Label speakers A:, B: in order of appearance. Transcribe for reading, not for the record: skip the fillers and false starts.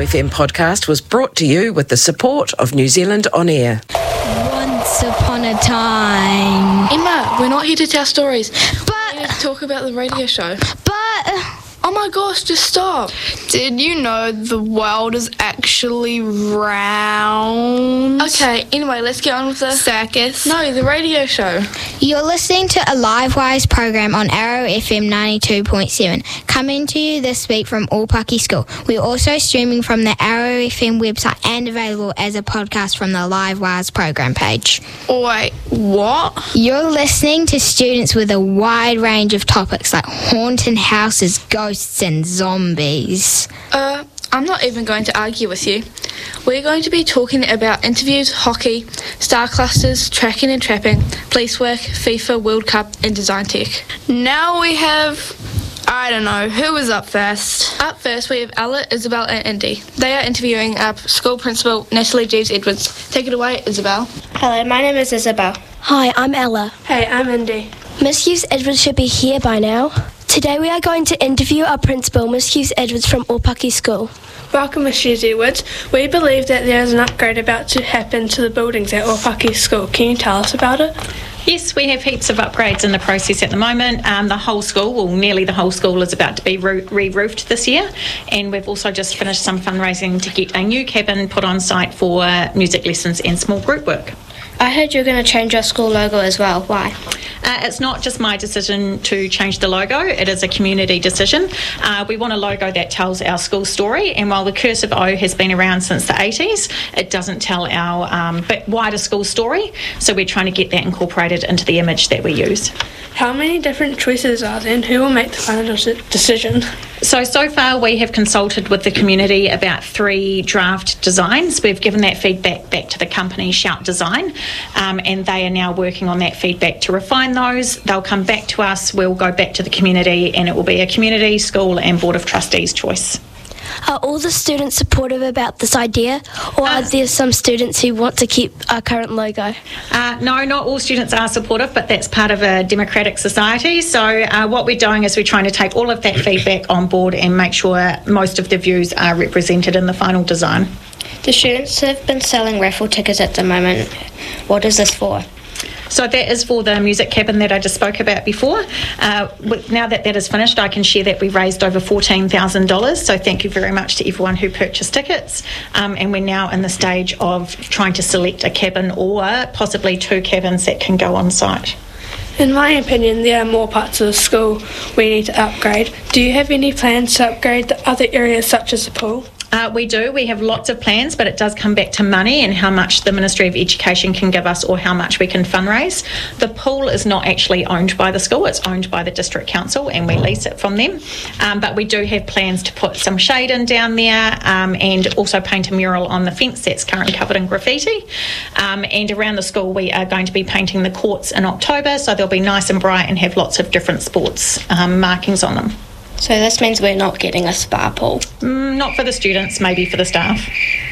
A: FM podcast was brought to you with the support of New Zealand On Air.
B: Once upon a time.
C: Emma, we're not here to tell stories.
B: But...
C: We're here to talk about the radio show.
B: But...
C: Oh my gosh, just stop.
D: Did you know the world is actually round?
C: Okay, anyway, let's get on with the...
D: Circus?
C: No, the radio show.
B: You're listening to a Livewise program on Arrow FM 92.7, coming to you this week from Aupaki School. We're also streaming from the Arrow FM website and available as a podcast from the Livewise program page.
D: Wait, what?
B: You're listening to students with a wide range of topics like haunted houses, ghosts and zombies.
C: I'm not even going to argue with you. We're going to be talking about interviews, hockey, star clusters, tracking and trapping, police work, FIFA, World Cup and design tech.
D: Now we have... I don't know, who was up first?
C: Up first we have Ella, Isabel and Indy. They are interviewing our school principal, Natalie Jeeves-Edwards. Take it away, Isabel.
E: Hello, my name is Isabel.
F: Hi, I'm Ella.
E: Hey, I'm Indy.
F: Miss Hughes-Edwards should be here by now. Today we are going to interview our principal, Miss Hughes-Edwards from Aupaki School.
E: Welcome, Miss Hughes-Edwards. We believe that there is an upgrade about to happen to the buildings at Aupaki School. Can you tell us about it?
G: Yes, we have heaps of upgrades in the process at the moment. The whole school, well, nearly the whole school is about to be re-roofed this year, and we've also just finished some fundraising to get a new cabin put on site for music lessons and small group work.
E: I heard you're going to change your school logo as well. Why?
G: It's not just my decision to change the logo, it is a community decision. We want a logo that tells our school story, and while the Cursive O has been around since the 80s, it doesn't tell our wider school story, so we're trying to get that incorporated into the image that we use.
E: How many different choices are there, and who will make the final decision?
G: So far we have consulted with the community about 3 draft designs. We've given that feedback back to the company Shout Design, and they are now working on that feedback to refine those. They'll come back to us, we'll go back to the community, and it will be a community, school and Board of Trustees choice.
F: Are all the students supportive about this idea, or are there some students who want to keep our current logo?
G: No, not all students are supportive, but that's part of a democratic society. So what we're doing is we're trying to take all of that feedback on board and make sure most of the views are represented in the final design.
E: The students have been selling raffle tickets at the moment. What is this for?
G: So that is for the music cabin that I just spoke about before. Now that is finished, I can share that we raised over $14,000. So thank you very much to everyone who purchased tickets. And we're now in the stage of trying to select a cabin or possibly 2 cabins that can go on site.
E: In my opinion, there are more parts of the school we need to upgrade. Do you have any plans to upgrade the other areas such as the pool?
G: We do. We have lots of plans, but it does come back to money and how much the Ministry of Education can give us or how much we can fundraise. The pool is not actually owned by the school. It's owned by the District Council and we lease it from them. But we do have plans to put some shade in down there and also paint a mural on the fence that's currently covered in graffiti. And around the school we are going to be painting the courts in October, so they'll be nice and bright and have lots of different sports markings on them.
E: So this means we're not getting a spa pool?
G: Not for the students, maybe for the staff.